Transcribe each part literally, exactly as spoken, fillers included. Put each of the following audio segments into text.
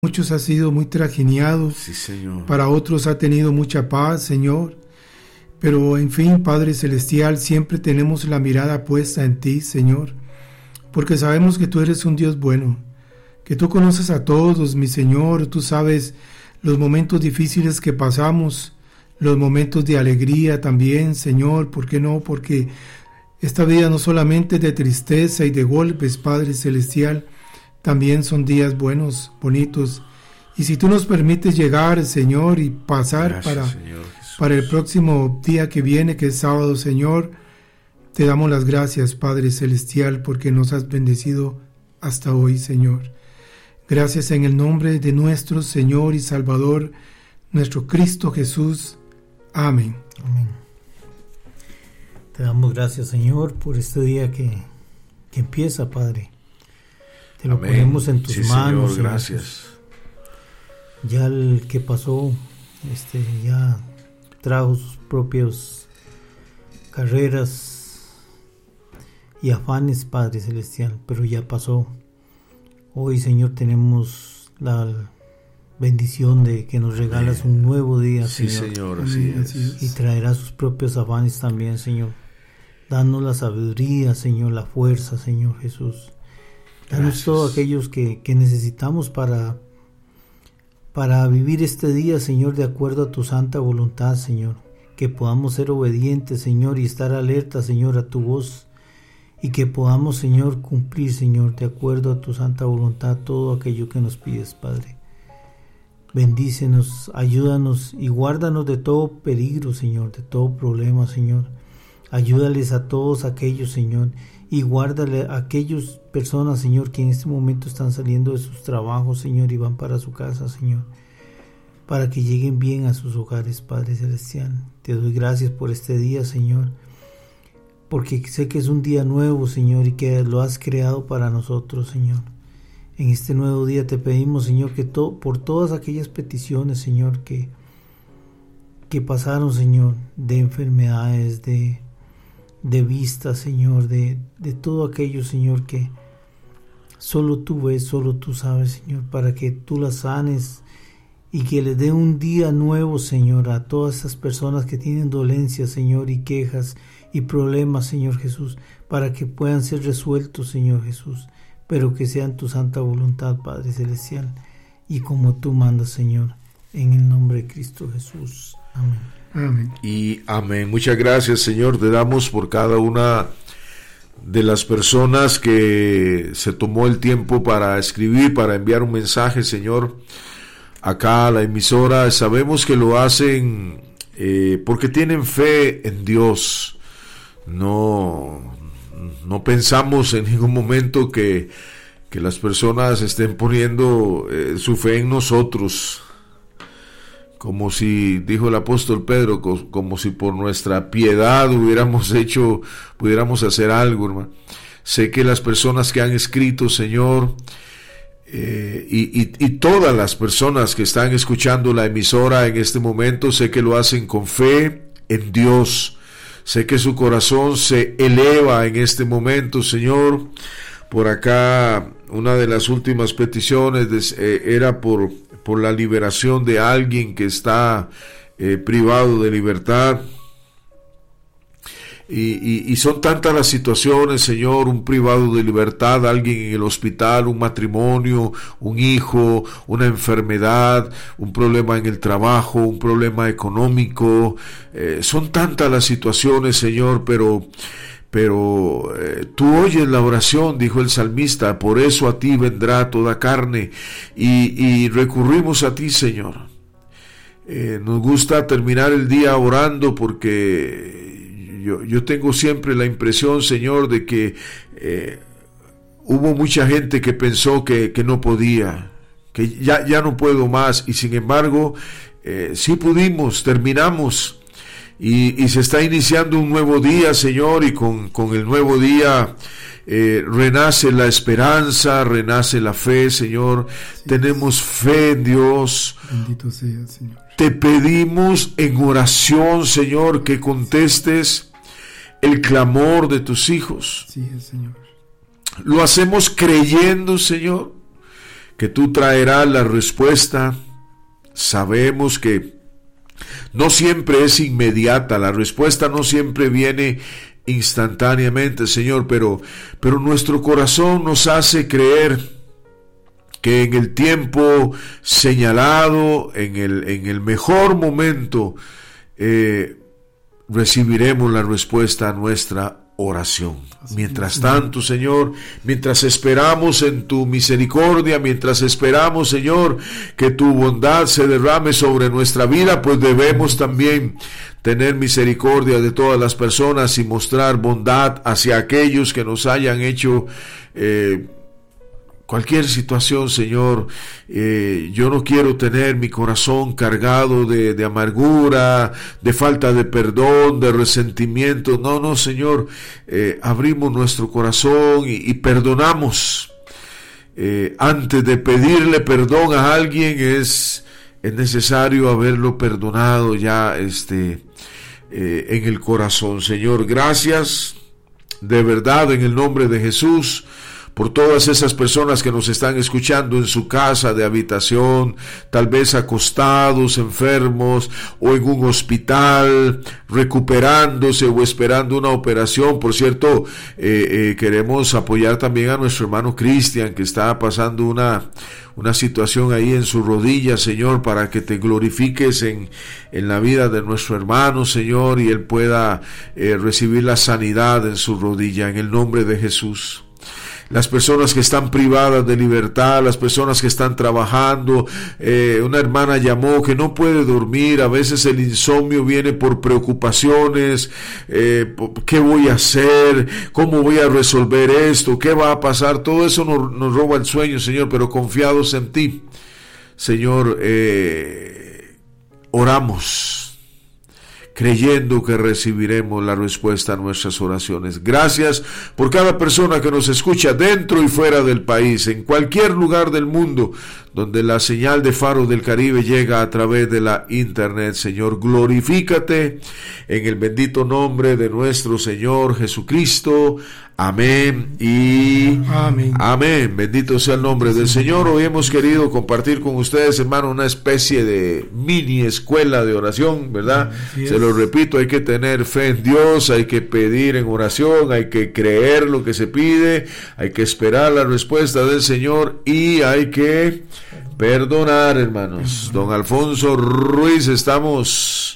muchos ha sido muy trajinados, Sí, Señor. para otros ha tenido mucha paz, Señor. Pero en fin, Padre Celestial, siempre tenemos la mirada puesta en ti, Señor, porque sabemos que tú eres un Dios bueno, que tú conoces a todos, mi Señor. Tú sabes los momentos difíciles que pasamos, los momentos de alegría también, Señor. ¿Por qué no? Porque esta vida no solamente es de tristeza y de golpes, Padre Celestial, también son días buenos, bonitos. Y si tú nos permites llegar, Señor, y pasar Gracias, para, Señor Jesús. para el próximo día que viene, que es sábado, Señor, te damos las gracias, Padre Celestial, porque nos has bendecido hasta hoy, Señor. Gracias en el nombre de nuestro Señor y Salvador, nuestro Cristo Jesús. Amén. Amén. Te damos gracias, Señor, por este día que, que empieza, Padre. Te lo Amén. ponemos en tus Sí, manos. Señor, gracias. Ya el que pasó, este, ya trajo sus propias carreras y afanes, Padre Celestial, pero ya pasó. Hoy, Señor, tenemos la bendición de que nos regalas un nuevo día, Sí, Señor. Señor, así Amén, es. así es. Y traerá sus propios afanes también, Señor. Danos la sabiduría, Señor, la fuerza, Señor Jesús. Danos Gracias. todo aquellos que, que necesitamos para, para vivir este día, Señor, de acuerdo a tu santa voluntad, Señor. Que podamos ser obedientes, Señor, y estar alerta, Señor, a tu voz. Y que podamos, Señor, cumplir, Señor, de acuerdo a tu santa voluntad, todo aquello que nos pides, Padre. Bendícenos, ayúdanos y guárdanos de todo peligro, Señor, de todo problema, Señor. Ayúdales a todos aquellos, Señor, y guárdale a aquellas personas, Señor, que en este momento están saliendo de sus trabajos, Señor, y van para su casa, Señor, para que lleguen bien a sus hogares, Padre Celestial. Te doy gracias por este día, Señor, porque sé que es un día nuevo, Señor, y que lo has creado para nosotros, Señor. En este nuevo día te pedimos, Señor, que to- por todas aquellas peticiones, Señor, que, que pasaron, Señor, de enfermedades, de, de vista, Señor, de, de todo aquello, Señor, que solo tú ves, solo tú sabes, Señor, para que tú las sanes y que les dé un día nuevo, Señor, a todas esas personas que tienen dolencias, Señor, y quejas y problemas, Señor Jesús, para que puedan ser resueltos, Señor Jesús, pero que sean tu santa voluntad, Padre Celestial, y como tú mandas, Señor, en el nombre de Cristo Jesús. Amén. Amén. Y amén. Muchas gracias, Señor. Te damos por cada una de las personas que se tomó el tiempo para escribir, para enviar un mensaje, Señor, acá a la emisora. Sabemos que lo hacen eh, porque tienen fe en Dios. No, no pensamos en ningún momento que, que las personas estén poniendo eh, su fe en nosotros, como si, dijo el apóstol Pedro, co- como si por nuestra piedad hubiéramos hecho, pudiéramos hacer algo, hermano. Sé que las personas que han escrito, Señor, eh, y, y, y todas las personas que están escuchando la emisora en este momento, sé que lo hacen con fe en Dios. Sé que su corazón se eleva en este momento, Señor. Por acá, una de las últimas peticiones de, eh, era por, por la liberación de alguien que está eh, privado de libertad. Y, y, y son tantas las situaciones, Señor, un privado de libertad, alguien en el hospital, un matrimonio, un hijo, una enfermedad, un problema en el trabajo, un problema económico. Eh, son tantas las situaciones, Señor, pero... Pero eh, tú oyes la oración, dijo el salmista, por eso a ti vendrá toda carne, y, y recurrimos a ti, Señor. Eh, nos gusta terminar el día orando porque yo, yo tengo siempre la impresión, Señor, de que eh, hubo mucha gente que pensó que, que no podía, que ya, ya no puedo más, y sin embargo, eh, sí pudimos, terminamos. Y, y se está iniciando un nuevo día, Señor, y con, con el nuevo día eh, renace la esperanza, renace la fe, Señor. Sí, tenemos fe en Dios. Bendito sea, Señor. Te pedimos en oración, Señor, que contestes el clamor de tus hijos. Sí, Señor. Lo hacemos creyendo, Señor, que tú traerás la respuesta. Sabemos que no siempre es inmediata, la respuesta no siempre viene instantáneamente, Señor, pero, pero nuestro corazón nos hace creer que en el tiempo señalado, en el, en el mejor momento, eh, recibiremos la respuesta a nuestra oración. Mientras tanto, Señor, mientras esperamos en tu misericordia, mientras esperamos, Señor, que tu bondad se derrame sobre nuestra vida, pues debemos también tener misericordia de todas las personas y mostrar bondad hacia aquellos que nos hayan hecho eh, cualquier situación, Señor. Eh, yo no quiero tener mi corazón cargado de, de amargura, de falta de perdón, de resentimiento. No, no, Señor, eh, abrimos nuestro corazón y, y perdonamos. Eh, antes de pedirle perdón a alguien es, es necesario haberlo perdonado ya este, eh, en el corazón. Señor, gracias de verdad en el nombre de Jesús por todas esas personas que nos están escuchando en su casa de habitación, tal vez acostados, enfermos, o en un hospital, recuperándose o esperando una operación. Por cierto, eh, eh, queremos apoyar también a nuestro hermano Cristian, que está pasando una, una situación ahí en su rodilla, Señor, para que te glorifiques en, en la vida de nuestro hermano, Señor, y él pueda eh, recibir la sanidad en su rodilla, en el nombre de Jesús. Las personas que están privadas de libertad, las personas que están trabajando, eh, una hermana llamó que no puede dormir, a veces el insomnio viene por preocupaciones, eh, ¿qué voy a hacer? ¿Cómo voy a resolver esto? ¿Qué va a pasar? Todo eso nos, nos roba el sueño, Señor, pero confiados en ti, Señor, eh, oramos, creyendo que recibiremos la respuesta a nuestras oraciones. Gracias por cada persona que nos escucha dentro y fuera del país, en cualquier lugar del mundo donde la señal de Faro del Caribe llega a través de la internet. Señor, glorifícate en el bendito nombre de nuestro Señor Jesucristo. Amén y amén. Amén. Bendito sea el nombre del Señor. Hoy hemos querido compartir con ustedes, hermano, una especie de mini escuela de oración, ¿verdad? Se lo repito, hay que tener fe en Dios, hay que pedir en oración, hay que creer lo que se pide, hay que esperar la respuesta del Señor y hay que perdonar, hermanos. Don Alfonso Ruiz, estamos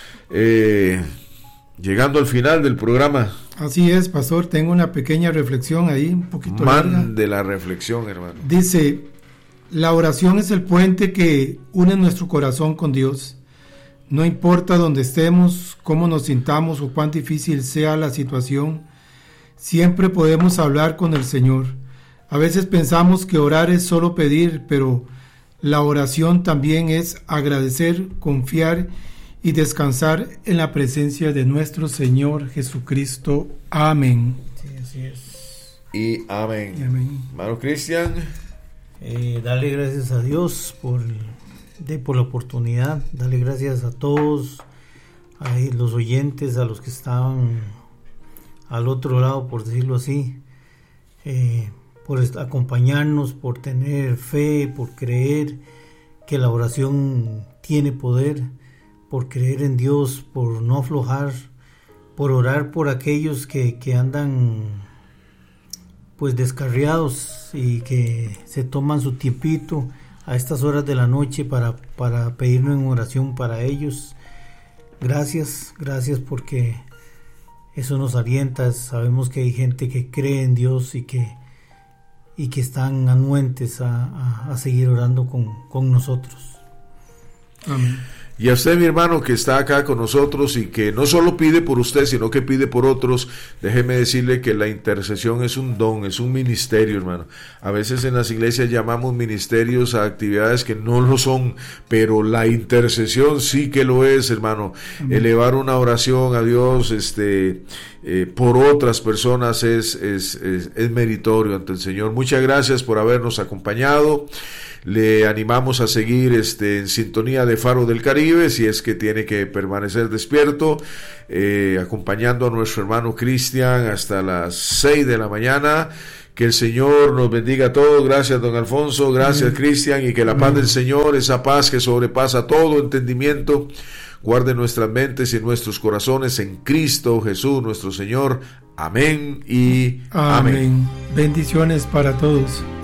eh, llegando al final del programa. Así es, pastor, tengo una pequeña reflexión ahí, un poquito larga. Mande la reflexión, hermano. Dice, la oración es el puente que une nuestro corazón con Dios. No importa dónde estemos, cómo nos sintamos o cuán difícil sea la situación, siempre podemos hablar con el Señor. A veces pensamos que orar es solo pedir, pero la oración también es agradecer, confiar y descansar en la presencia de nuestro Señor Jesucristo. Amén. Sí, así es. Y amén. Y amén. Hermano Cristian. Eh, dale gracias a Dios por, de, por la oportunidad. Dale gracias a todos, a los oyentes, a los que estaban al otro lado, por decirlo así, eh, por acompañarnos, por tener fe, por creer que la oración tiene poder, por creer en Dios, por no aflojar, por orar por aquellos que, que andan pues descarriados y que se toman su tiempito a estas horas de la noche para, para pedirnos en oración para ellos. Gracias, gracias porque eso nos alienta. Sabemos que hay gente que cree en Dios y que, y que están anuentes a, a, a seguir orando con, con nosotros. Amén. Y a usted, mi hermano, que está acá con nosotros y que no solo pide por usted, sino que pide por otros, déjeme decirle que la intercesión es un don, es un ministerio, hermano. A veces en las iglesias llamamos ministerios a actividades que no lo son, pero la intercesión sí que lo es, hermano. Uh-huh. Elevar una oración a Dios este, eh, por otras personas es, es, es, es meritorio ante el Señor. Muchas gracias por habernos acompañado. Le animamos a seguir este, en sintonía de Faro del Caribe, si es que tiene que permanecer despierto, eh, acompañando a nuestro hermano Cristian hasta las seis de la mañana, Que el Señor nos bendiga a todos. Gracias, don Alfonso. Gracias, Cristian. Y que la paz del Señor, esa paz que sobrepasa todo entendimiento, guarde nuestras mentes y nuestros corazones en Cristo Jesús, nuestro Señor. Amén y amén. Amén. Bendiciones para todos.